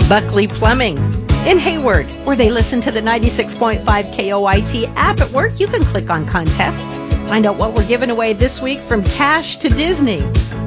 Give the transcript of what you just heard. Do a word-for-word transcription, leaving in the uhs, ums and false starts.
Buckley Plumbing in Hayward, where they listen to the ninety-six point five K O I T app at work. You can click on contests. Find out what we're giving away this week, from cash to Disney.